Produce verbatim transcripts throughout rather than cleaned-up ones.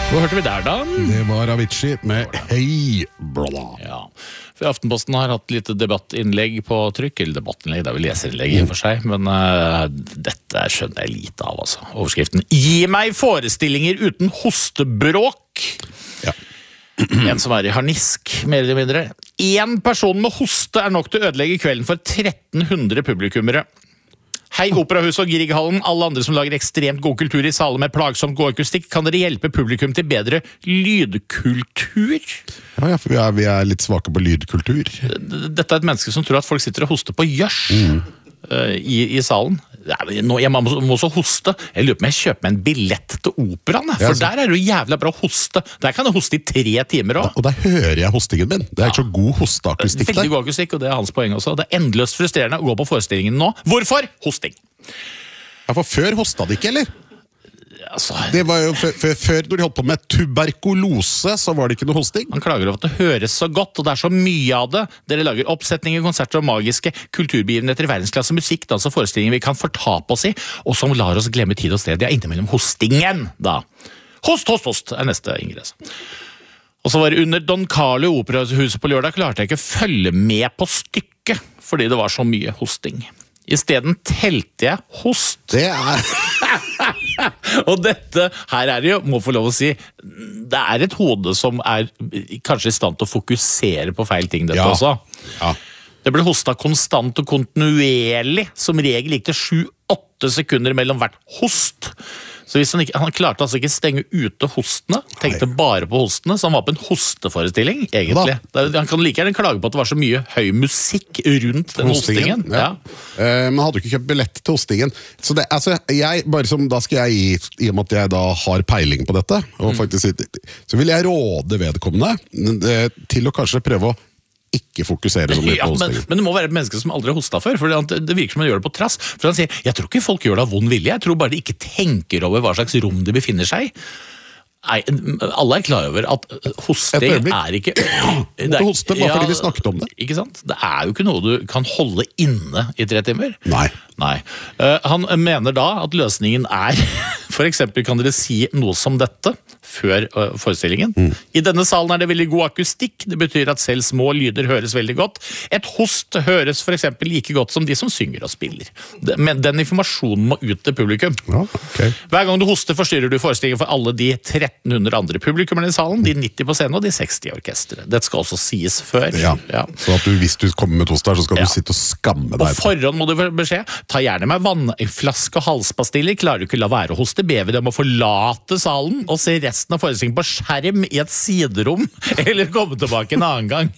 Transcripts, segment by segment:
Hva hørte vi der da? Det var Avicii med Hey Brother. Ja, for Aftenposten har hatt litt debattinnlegg på trykk, eller debattinnlegg, det er vel leserinnlegg i og for seg, men uh, dette skjønner jeg lite av, altså. Overskriften: Gi meg forestillinger uten hostebråk! Ja. En som er i harnisk, mer eller mindre. En person med hoste er nok til å ødelegge kvelden for tretten hundre publikummere. Hei, Operahuset og Grieghallen, alle andre som lager ekstremt god kultur i saler med plagsomt god akustikk, kan dere hjelpe publikum til bedre lydkultur? Ja, ja, for vi er, vi er litt svake på lydkultur. Dette er et menneske som tror at folk sitter og hoster på gjørs mm. uh, i, i salen. Nå, jeg må, må også hoste. Jeg lurer på om jeg kjøper meg en billett til operaen, for ja, der er det jo jævla bra hoste. Der kan jeg hoste i tre timer også. Og der hører jeg hostingen min. Det er ikke ja. så god hosteakustikk der. Veldig god akustikk, og det er hans poeng også. Det er endeløst frustrerende å gå på forestillingen nå. Hvorfor? Hosting. Ja, for før hosta det ikke, eller? Altså, det var jo før, før, før når de holdt på med tuberkulose, så var det ikke noe hosting. Han klager over at det høres så godt, og det er så mye av det. Dere lager oppsetninger, konserter og magiske kulturbegivenheter i verdensklasse musikk, dans og forestillinger vi kan fortape oss i, og som lar oss glemme tid og sted. Det er innimellom hostingen, da. Host, host, host er neste ingress. Og så var det under Don Carlo Operahuset på lørdag, klarte jeg ikke å følge med på stykket, fordi det var så mye hosting. I stedet telte jeg host. Det er... Og dette, her er det jo, må få lov å si, det er et hode som er kanskje i stand til å fokusere på feil ting, dette ja. også. Ja. Det ble hostet konstant og kontinuerlig, som regel gikk det sju åtte sekunder mellom hvert host. Så hvis han, ikke, han klarte altså ikke stenge ute hostene, tenkte Nei. bare på hostene, så han var på en hosteforestilling, egentlig. Da. Han kan like gjerne klage på at det var så mye høy musikk rundt den hostingen. hostingen. Ja. Ja. Uh, men hadde du ikke kjøpt billett til hostingen? Så det, altså, jeg, bare som, da skal jeg gi, i og med at jeg da har peiling på dette, og mm. faktisk, så vil jeg råde vedkommende uh, til å kanskje prøve å ikke fokusere så mye ja, på men, hostingen. men det må være et menneske som aldri har hostet før, for det, det virker som han gjør det på trass. For han sier, jeg tror ikke folk gjør det av vond vilje, jeg tror bare de ikke tenker over hva slags rom de befinner seg i. Nei, alle er klar over at hosting er ikke... Det er hoste, bare ja, fordi vi snakket om det. Ikke sant? Det er jo ikke noe du kan holde inne i tre timer. Nei. Nei. Uh, han mener da at løsningen er, for eksempel kan dere si noe som dette, før uh, forestillingen. Mm. I denne salen er det veldig god akustikk, det betyr at selv små lyder høres veldig godt. Et host høres for eksempel like godt som de som synger og spiller. Det, men den informasjonen må ut til publikum. Ja, okay. Hver gang du hoster forstyrrer du forestillingen for alle de tretten hundre andre publikummerne i salen, de nitti på scenen og de seksti i orkestret. Det skal også sies før. Ja, ja. Så at du, hvis du kommer med host der, så skal ja. du sitte og skamme deg. På forhånd må du få beskjed. Ta gjerne med vannflaske og halspastiller. Klarer du ikke la være å hoste, ber vi dem å forlate salen og se resten av forestillingen på skjerm i et siderom, eller komme tilbake en annen gang.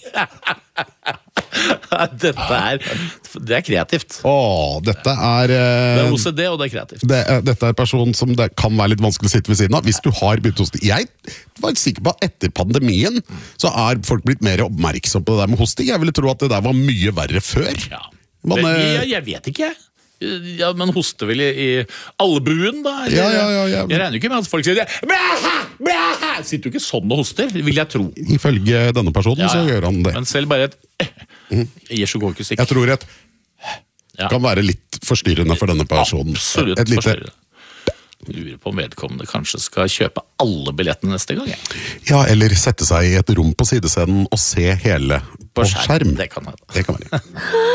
Dette er, det er kreativt. Åh, dette er... Eh, det er O C D, og det er kreativt. Det, dette er en person som det kan være litt vanskelig å sitte ved siden av. Hvis du har begynt hosting. Jeg var sikker på at etter pandemien, så er folk blitt mer oppmerksom på det der med hosting. Jeg ville tro at det der var mye verre før. Ja. Man, Men, jeg, jeg vet ikke. Ja, men hoster vel i, i albuen da? Eller? Ja, ja, ja, ja. Jeg regner jo ikke med at folk sier blæha, blæha. Sitter jo ikke sånn og hoster, vil jeg tro. Ifølge denne personen ja, så gjør han det. Men selv bare et mm. gir så god akustikk. Jeg tror et ja. kan være litt forstyrrende for denne personen. Absolutt et lite... forstyrrende. Lurer på om vedkommende kanskje skal kjøpe alle billettene neste gang. Ja, ja eller sette seg i et rom på sidescenen og se hele på, på skjerm. Det kan være. Det kan være.